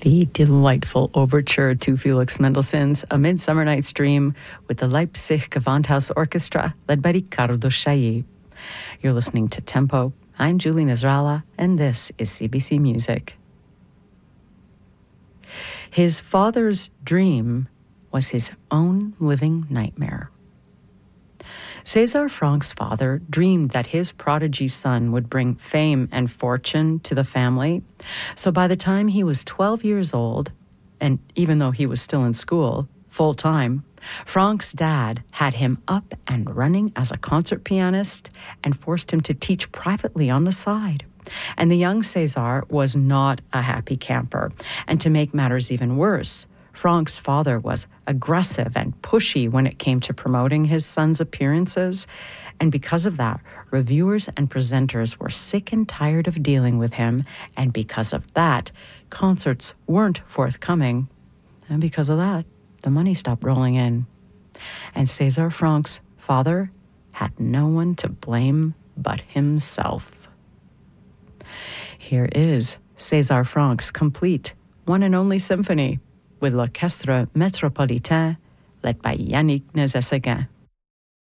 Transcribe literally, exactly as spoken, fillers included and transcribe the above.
The delightful overture to Felix Mendelssohn's A Midsummer Night's Dream with the Leipzig Gewandhaus Orchestra, led by Riccardo Chailly. You're listening to Tempo. I'm Julie Nasrallah, and this is C B C Music. His father's dream was his own living nightmare. César Franck's father dreamed that his prodigy son would bring fame and fortune to the family. So by the time he was twelve years old, and even though he was still in school, full-time, Franck's dad had him up and running as a concert pianist and forced him to teach privately on the side. And the young César was not a happy camper. And to make matters even worse, Franck's father was aggressive and pushy when it came to promoting his son's appearances, and because of that, reviewers and presenters were sick and tired of dealing with him, and because of that, concerts weren't forthcoming, and because of that, the money stopped rolling in. And César Franck's father had no one to blame but himself. Here is César Franck's complete one and only symphony, with l'Orchestre Métropolitain, led by Yannick Nézet-Séguin.